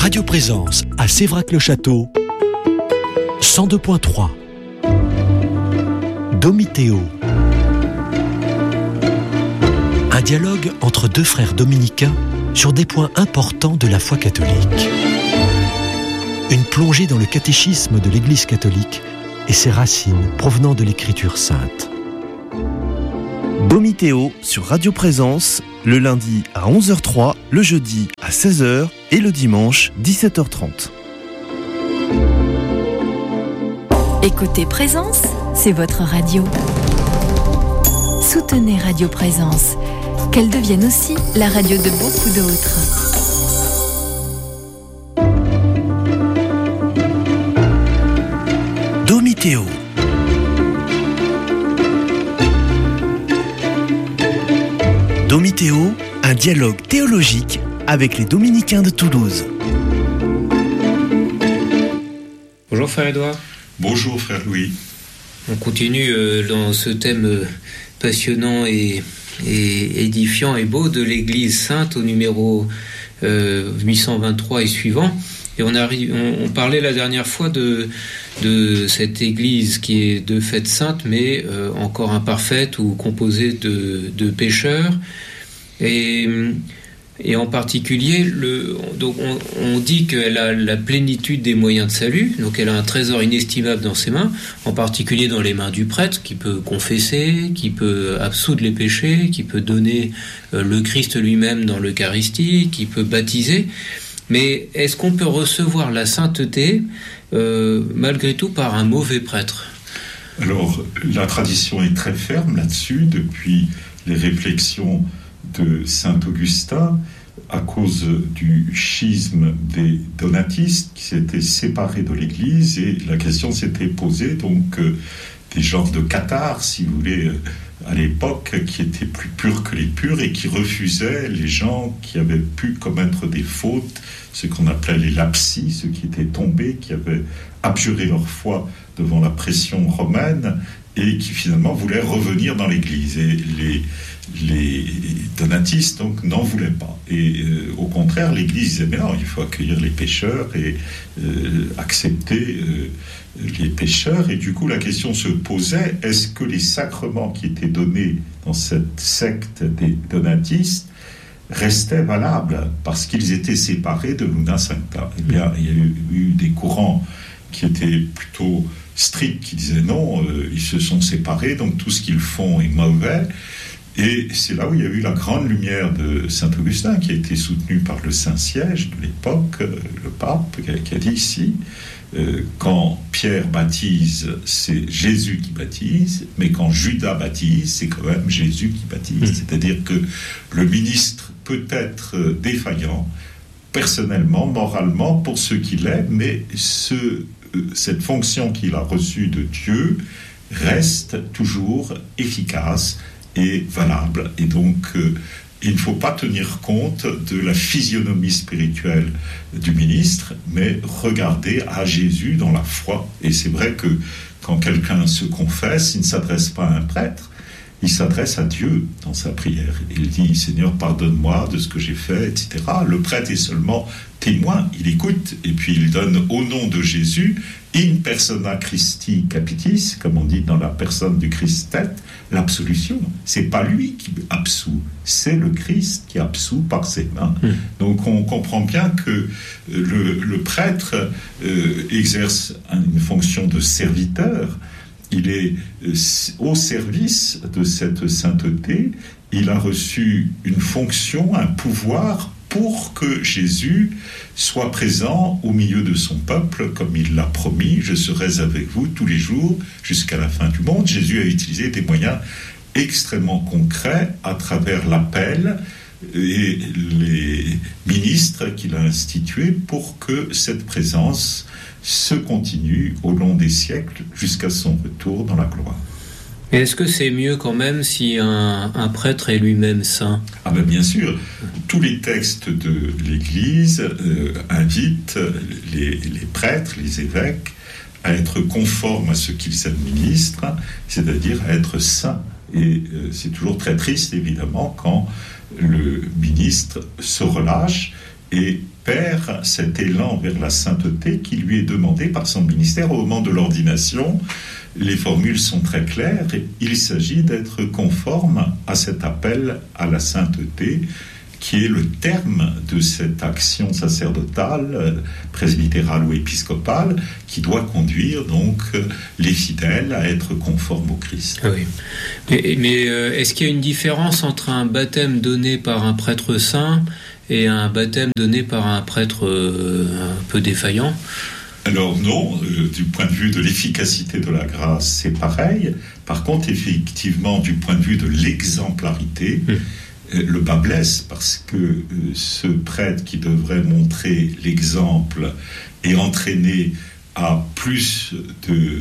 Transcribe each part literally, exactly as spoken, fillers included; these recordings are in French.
Radio Présence à Sévrac-le-Château, cent deux point trois. Domitéo. Un dialogue entre deux frères dominicains sur des points importants de la foi catholique. Une plongée dans le catéchisme de l'Église catholique et ses racines provenant de l'Écriture sainte. Domitéo sur Radio Présence, le lundi à onze heures trois, le jeudi à seize heures et le dimanche dix-sept heures trente. Écoutez Présence, c'est votre radio. Soutenez Radio Présence, qu'elle devienne aussi la radio de beaucoup d'autres. Domitéo. Domitéo, un dialogue théologique avec les dominicains de Toulouse. Bonjour frère Édouard. Bonjour frère Louis. On continue euh, dans ce thème euh, passionnant et, et édifiant et beau de l'Église sainte au numéro euh, huit cent vingt-trois et suivant. Et on, arrive, on, on parlait la dernière fois de, de cette Église qui est de fait sainte, mais euh, encore imparfaite ou composée de, de pécheurs. Et, et en particulier, le, donc on, on dit qu'elle a la plénitude des moyens de salut, donc elle a un trésor inestimable dans ses mains, en particulier dans les mains du prêtre, qui peut confesser, qui peut absoudre les péchés, qui peut donner euh, le Christ lui-même dans l'Eucharistie, qui peut baptiser. Mais est-ce qu'on peut recevoir la sainteté euh, malgré tout par un mauvais prêtre ? Alors, la tradition est très ferme là-dessus depuis les réflexions de saint Augustin à cause du schisme des donatistes qui s'étaient séparés de l'Église, et la question s'était posée donc euh, des genres de cathares, si vous voulez, euh, à l'époque, qui étaient plus purs que les purs et qui refusaient les gens qui avaient pu commettre des fautes, ce qu'on appelait les lapsis, ceux qui étaient tombés, qui avaient abjuré leur foi devant la pression romaine et qui finalement voulaient revenir dans l'Église. Et les, les donatistes donc n'en voulaient pas. Et euh, au contraire, l'Église disait mais non, il faut accueillir les pécheurs et euh, accepter euh, les pécheurs. Et du coup, la question se posait, est-ce que les sacrements qui étaient donnés dans cette secte des donatistes restaient valables parce qu'ils étaient séparés de l'Una Sancta? Eh bien, il y a eu, eu des courants qui étaient plutôt stricts, qui disaient non, euh, ils se sont séparés, donc tout ce qu'ils font est mauvais. Et c'est là où il y a eu la grande lumière de saint Augustin, qui a été soutenu par le Saint-Siège de l'époque, euh, le pape, qui a, qui a dit ici, euh, quand Pierre baptise, c'est Jésus qui baptise, mais quand Judas baptise, c'est quand même Jésus qui baptise. Mmh. C'est-à-dire que le ministre peut être défaillant, personnellement, moralement, pour ce qu'il est, mais ce, cette fonction qu'il a reçue de Dieu reste toujours efficace et valable. Et donc, euh, il ne faut pas tenir compte de la physionomie spirituelle du ministre, mais regarder à Jésus dans la foi. Et c'est vrai que quand quelqu'un se confesse, il ne s'adresse pas à un prêtre, il s'adresse à Dieu dans sa prière. Il dit « Seigneur, pardonne-moi de ce que j'ai fait », et cetera. Le prêtre est seulement témoin, il écoute, et puis il donne au nom de Jésus « in persona Christi capitis », comme on dit dans la personne du Christ tête, l'absolution. C'est pas lui qui absout, c'est le Christ qui absout par ses mains. Mmh. Donc on comprend bien que le, le prêtre euh, exerce une fonction de serviteur. Il est au service de cette sainteté, il a reçu une fonction, un pouvoir pour que Jésus soit présent au milieu de son peuple, comme il l'a promis, je serai avec vous tous les jours jusqu'à la fin du monde. Jésus a utilisé des moyens extrêmement concrets à travers l'appel et les ministres qu'il a institués pour que cette présence se continue au long des siècles jusqu'à son retour dans la gloire. Et est-ce que c'est mieux quand même si un, un prêtre est lui-même saint ? Ah ben bien sûr, tous les textes de l'Église euh, invitent les, les prêtres, les évêques, à être conformes à ce qu'ils administrent, c'est-à-dire à être saints. Et euh, c'est toujours très triste, évidemment, quand le ministre se relâche et perd cet élan vers la sainteté qui lui est demandé par son ministère au moment de l'ordination. Les formules sont très claires. Il s'agit d'être conforme à cet appel à la sainteté qui est le terme de cette action sacerdotale, presbytérale ou épiscopale, qui doit conduire donc les fidèles à être conformes au Christ. Oui. Mais, mais euh, est-ce qu'il y a une différence entre un baptême donné par un prêtre saint et un baptême donné par un prêtre euh, un peu défaillant ? Alors non, euh, du point de vue de l'efficacité de la grâce, c'est pareil. Par contre, effectivement, du point de vue de l'exemplarité, mmh. le bas blesse, parce que euh, ce prêtre qui devrait montrer l'exemple et entraîner à plus de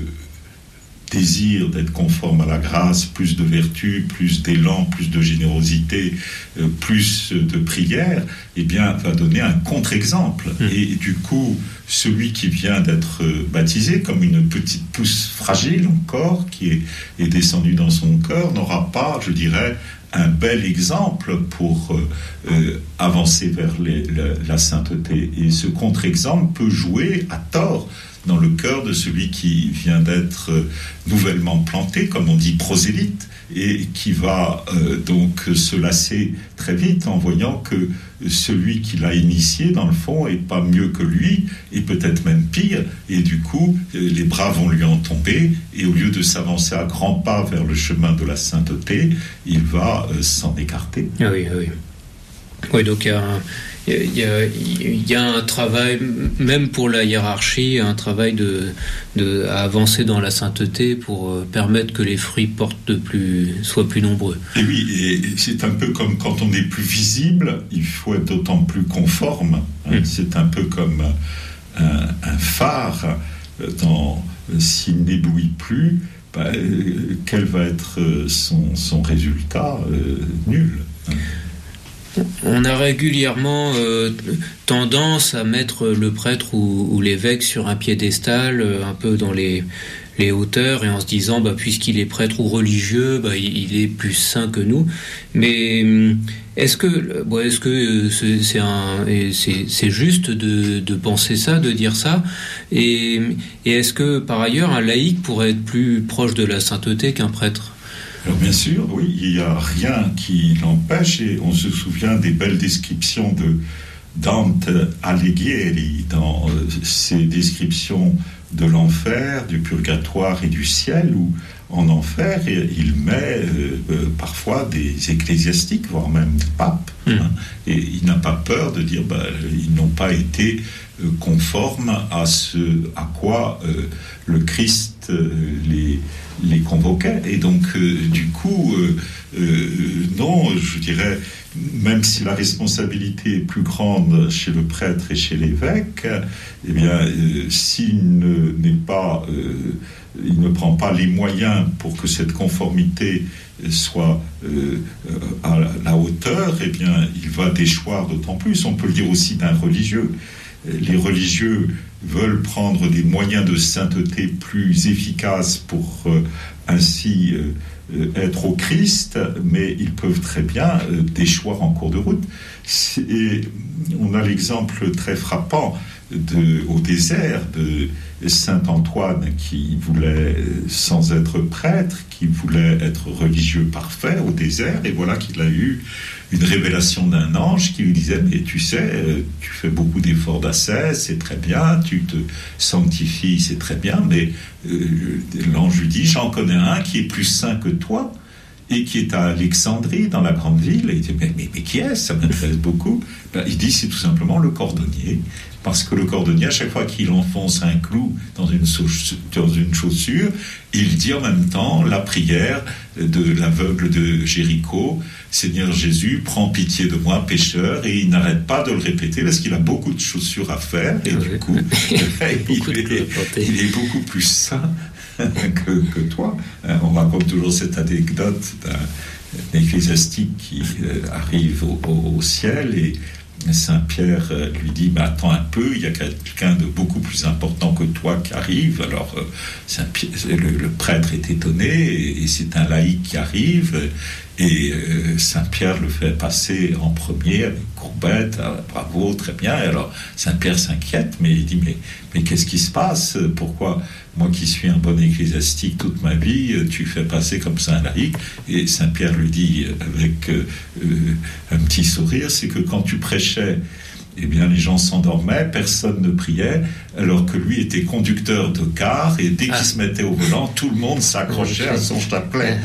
désir d'être conforme à la grâce, plus de vertu, plus d'élan, plus de générosité, euh, plus de prière, eh bien, va donner un contre-exemple. Mmh. Et du coup, celui qui vient d'être baptisé, comme une petite pousse fragile encore, qui est, est descendue dans son cœur, n'aura pas, je dirais, un bel exemple pour euh, euh, avancer vers les, la, la sainteté. Et ce contre-exemple peut jouer à tort dans le cœur de celui qui vient d'être euh, nouvellement planté, comme on dit prosélyte, et qui va euh, donc se lasser très vite en voyant que celui qui l'a initié, dans le fond, est pas mieux que lui, et peut-être même pire, et du coup, les bras vont lui en tomber, et au lieu de s'avancer à grands pas vers le chemin de la sainteté, il va euh, s'en écarter. Ah oui, oui. Oui, donc il y a un... Il y, a, il y a un travail, même pour la hiérarchie, un travail de, de, à avancer dans la sainteté pour permettre que les fruits portent de plus, soient plus nombreux. Et oui, et c'est un peu comme quand on est plus visible, il faut être d'autant plus conforme. Hein, mmh. C'est un peu comme un, un phare. Dans, s'il n'éblouit plus, bah, quel va être son, son résultat euh, nul. Hein. On a régulièrement euh, tendance à mettre le prêtre ou, ou l'évêque sur un piédestal, euh, un peu dans les, les hauteurs, et en se disant, bah, puisqu'il est prêtre ou religieux, bah, il, il est plus saint que nous. Mais est-ce que, bon, est-ce que c'est, c'est, un, c'est, c'est juste de, de penser ça, de dire ça, et, et est-ce que, par ailleurs, un laïc pourrait être plus proche de la sainteté qu'un prêtre ? Alors bien sûr, oui, il n'y a rien qui l'empêche, et on se souvient des belles descriptions de Dante Alighieri dans euh, ses descriptions de l'enfer, du purgatoire et du ciel, où en enfer, il met euh, euh, parfois des ecclésiastiques, voire même des papes, mmh. hein, et il n'a pas peur de dire bah, ils n'ont pas été euh, conformes à ce à quoi euh, le Christ euh, les les convoquait. Et donc, euh, du coup, euh, euh, non, je dirais, même si la responsabilité est plus grande chez le prêtre et chez l'évêque, eh bien, euh, s'il ne, n'est pas, euh, il ne prend pas les moyens pour que cette conformité soit euh, à la hauteur, eh bien, il va déchoir d'autant plus. On peut le dire aussi d'un religieux. Les religieux veulent prendre des moyens de sainteté plus efficaces pour euh, ainsi euh, être au Christ, mais ils peuvent très bien euh, déchoir en cours de route. Et on a l'exemple très frappant de, au désert de Saint Antoine qui voulait, sans être prêtre, qui voulait être religieux parfait au désert, et voilà qu'il a eu une révélation d'un ange qui lui disait « Mais tu sais, tu fais beaucoup d'efforts d'ascèse, c'est très bien, tu te sanctifies, c'est très bien, mais euh, l'ange lui dit « J'en connais un qui est plus saint que toi, et qui est à Alexandrie, dans la grande ville. » Et il dit « Mais, mais, mais qui est-ce ? Ça m'intéresse beaucoup. » Ben, il dit « C'est tout simplement le cordonnier. » Parce que le cordonnier, à chaque fois qu'il enfonce un clou dans une, chaussure, dans une chaussure, il dit en même temps la prière de l'aveugle de Jéricho, « Seigneur Jésus, prends pitié de moi, pécheur », et il n'arrête pas de le répéter parce qu'il a beaucoup de chaussures à faire, et du coup, il, est, il est beaucoup plus saint que, que toi. On raconte toujours cette anecdote d'un ecclésiastique qui arrive au, au, au ciel, et Saint-Pierre lui dit « Mais attends un peu, il y a quelqu'un de beaucoup plus important que toi qui arrive. » Alors Saint-Pierre, le, le prêtre est étonné, et, et c'est un laïc qui arrive, Et euh, Saint-Pierre le fait passer en premier avec courbette, ah, bravo, très bien. Et alors Saint-Pierre s'inquiète, mais il dit mais, mais qu'est-ce qui se passe? Pourquoi moi qui suis un bon ecclésiastique toute ma vie, tu fais passer comme ça un laïc? Et Saint-Pierre lui dit avec euh, un petit sourire, c'est que quand tu prêchais, eh bien, les gens s'endormaient, personne ne priait, alors que lui était conducteur de car, et dès ah. qu'il se mettait au volant, tout le monde s'accrochait à son chapelet.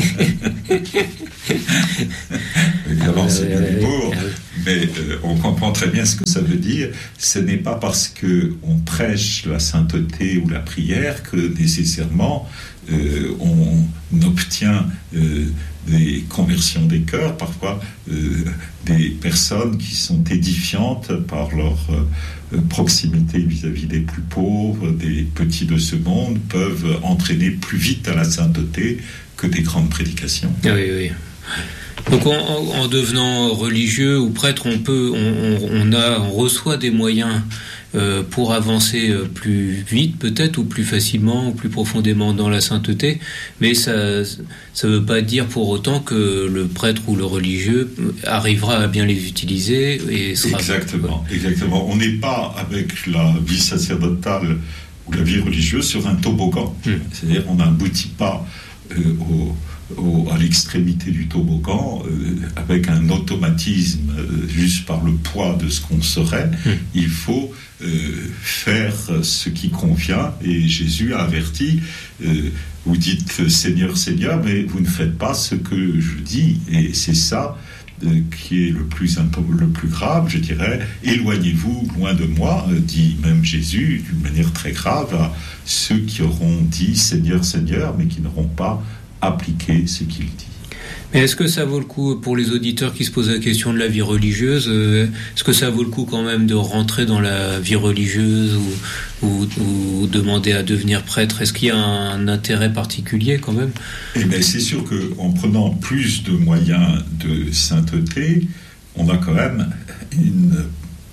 Évidemment, c'est de l'humour, mais euh, on comprend très bien ce que ça veut dire. Ce n'est pas parce qu'on prêche la sainteté ou la prière que nécessairement euh, on obtient euh, des conversions des cœurs, parfois euh, des personnes qui sont édifiantes par leur euh, proximité vis-à-vis des plus pauvres, des petits de ce monde, peuvent entraîner plus vite à la sainteté que des grandes prédications. Oui, oui. Donc en, en devenant religieux ou prêtre, on peut, on, on a, on reçoit des moyens euh, pour avancer plus vite peut-être, ou plus facilement, ou plus profondément dans la sainteté, mais ça ça veut pas dire pour autant que le prêtre ou le religieux arrivera à bien les utiliser et sera... Exactement, exactement. On n'est pas avec la vie sacerdotale ou la vie religieuse sur un toboggan. Mmh. C'est-à-dire on n'aboutit pas euh, au Au, à l'extrémité du toboggan, euh, avec un automatisme euh, juste par le poids de ce qu'on serait. Mmh. Il faut euh, faire ce qui convient, et Jésus a averti, euh, vous dites Seigneur, Seigneur, mais vous ne faites pas ce que je dis, et c'est ça euh, qui est le plus, le plus grave, je dirais. Éloignez-vous loin de moi, euh, dit même Jésus d'une manière très grave à ceux qui auront dit Seigneur, Seigneur, mais qui n'auront pas appliquer ce qu'il dit. Mais est-ce que ça vaut le coup, pour les auditeurs qui se posent la question de la vie religieuse, euh, est-ce que ça vaut le coup quand même de rentrer dans la vie religieuse ou, ou, ou demander à devenir prêtre? Est-ce qu'il y a un intérêt particulier quand même? Eh bien, c'est sûr qu'en prenant plus de moyens de sainteté, on a quand même une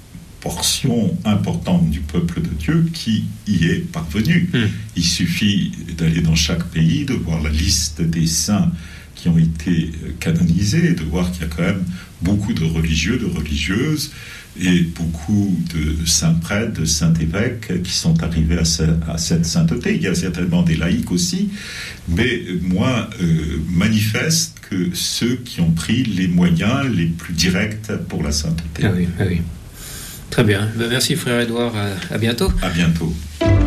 portion importante du peuple de Dieu qui y est parvenue. Mmh. Il suffit d'aller dans chaque pays, de voir la liste des saints qui ont été canonisés, de voir qu'il y a quand même beaucoup de religieux, de religieuses, et beaucoup de saints prêtres, de saints évêques qui sont arrivés à, ce, à cette sainteté. Il y a certainement des laïcs aussi, mais moins euh, manifestes que ceux qui ont pris les moyens les plus directs pour la sainteté. Ah oui, ah oui. Très bien. Ben merci frère Édouard. À, à bientôt. À bientôt.